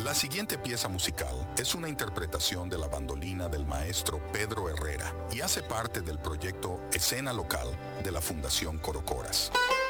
La siguiente pieza musical es una interpretación de la bandolina del maestro Pedro Herrera y hace parte del proyecto Escena Local de la Fundación Corocoras.